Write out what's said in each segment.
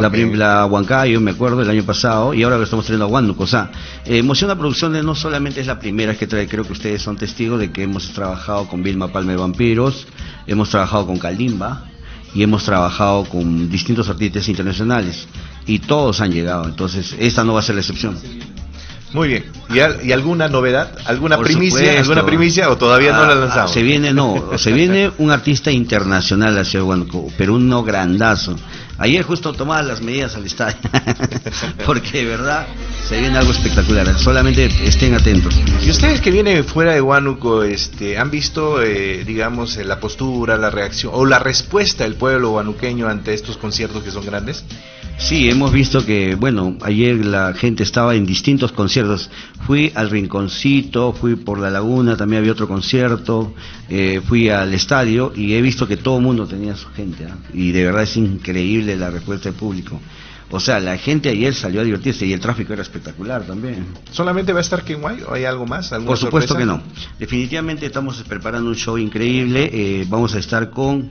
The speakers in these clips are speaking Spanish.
La Huancayo, me acuerdo, el año pasado, y ahora lo estamos trayendo a Huánuco. O sea, Emociona Producciones no solamente es la primera que trae, creo que ustedes son testigos de que hemos trabajado con Vilma Palma de Vampiros, hemos trabajado con Kalimba, y hemos trabajado con distintos artistas internacionales, y todos han llegado, entonces esta no va a ser la excepción. Muy bien. ¿Y alguna novedad? ¿Alguna Por primicia? supuesto. ¿Alguna primicia o todavía no la lanzamos? Se viene un artista internacional hacia Huánuco, pero uno grandazo. Ayer justo tomaba las medidas al estadio, porque de verdad se viene algo espectacular. Solamente estén atentos. Y ustedes que vienen fuera de Huánuco, ¿han visto, digamos, la postura, la reacción o la respuesta del pueblo huanuqueño ante estos conciertos que son grandes? Sí, hemos visto que, bueno, ayer la gente estaba en distintos conciertos. Fui al Rinconcito, fui por la Laguna, también había otro concierto, fui al estadio y he visto que todo el mundo tenía su gente, ¿eh? Y de verdad es increíble la respuesta del público. O sea, la gente ayer salió a divertirse y el tráfico era espectacular también. ¿Solamente va a estar Kenway o hay algo más? Por supuesto sorpresa? Que no. Definitivamente estamos preparando un show increíble. Vamos a estar con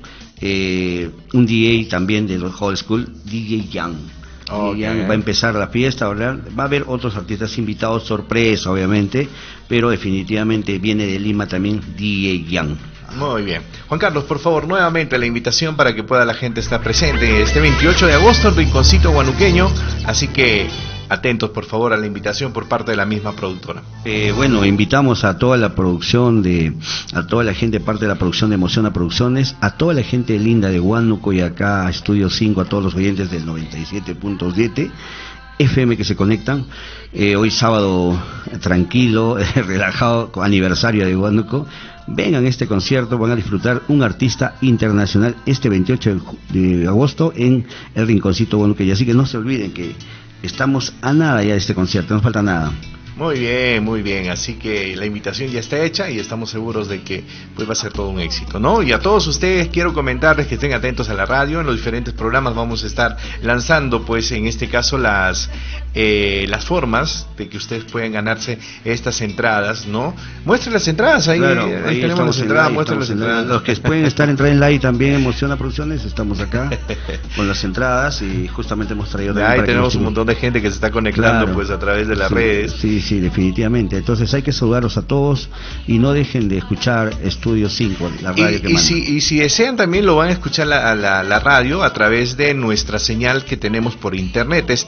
un DJ también de los Old School, DJ Young. Okay. Va a empezar la fiesta, ¿verdad? Va a haber otros artistas invitados, sorpresa obviamente, pero definitivamente viene de Lima también DJ Young. Muy bien. Juan Carlos, por favor, nuevamente la invitación para que pueda la gente estar presente este 28 de agosto en Rinconcito Huanuqueño, así que atentos por favor a la invitación por parte de la misma productora. Bueno, invitamos a toda la producción, a toda la gente parte de la producción de Emociona Producciones, a toda la gente linda de Huánuco y acá a Estudio 5, a todos los oyentes del 97.7 FM que se conectan. Hoy sábado tranquilo, relajado, aniversario de Huánuco. Vengan a este concierto, van a disfrutar un artista internacional este 28 de agosto en el Rinconcito Huánuco. Y así que no se olviden que estamos a nada ya de este concierto, no falta nada. Muy bien, así que la invitación ya está hecha y estamos seguros de que pues va a ser todo un éxito, ¿no? Y a todos ustedes quiero comentarles que estén atentos a la radio, en los diferentes programas vamos a estar lanzando pues en este caso las formas de que ustedes pueden ganarse estas entradas, ¿no? Muestren las entradas, ahí, claro, ahí tenemos las entradas, muestren las entradas. Los que pueden estar en Live también, Emociona Producciones, estamos acá con las entradas y justamente hemos traído... Ahí tenemos un montón de gente que se está conectando pues a través de las redes. Sí, definitivamente. Entonces hay que saludarlos a todos y no dejen de escuchar Estudio 5, la radio que manda. Y si desean también lo van a escuchar la radio a través de nuestra señal que tenemos por internet, es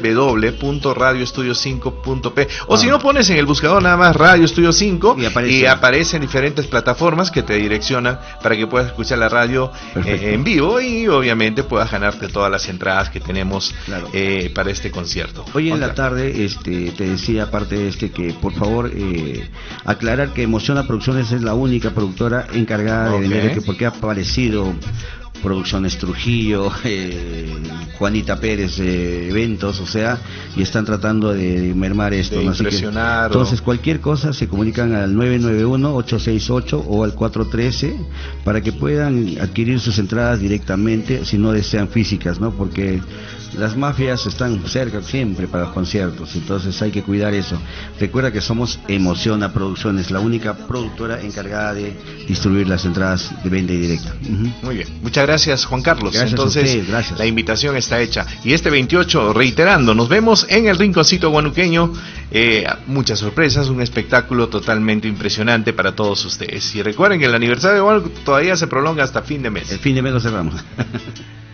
www.radioestudio5.p o si no pones en el buscador nada más Radio Estudio 5 y aparecen diferentes plataformas que te direccionan para que puedas escuchar la radio en vivo y obviamente puedas ganarte todas las entradas que tenemos para este concierto. Hoy en la tarde te decía aparte de que por favor aclarar que Emociona Producciones es la única productora encargada de vender, porque ha aparecido Producciones Trujillo, Juanita Pérez, eventos, o sea, y están tratando de mermar esto, ¿no? Impresionar. Entonces cualquier cosa se comunican al 991-868 o al 413 para que puedan adquirir sus entradas directamente, si no desean físicas, ¿no? Porque las mafias están cerca siempre para los conciertos, entonces hay que cuidar eso. Recuerda que somos Emociona Producciones, la única productora encargada de distribuir las entradas de venta directa. Muy bien, muchas gracias Juan Carlos. Gracias. Entonces, a usted, gracias. La invitación está hecha. Y este 28, reiterando, nos vemos en el Rinconcito Huanuqueño. Muchas sorpresas, un espectáculo totalmente impresionante para todos ustedes. Y recuerden que el aniversario de Huánuco todavía se prolonga hasta fin de mes. El fin de mes lo cerramos.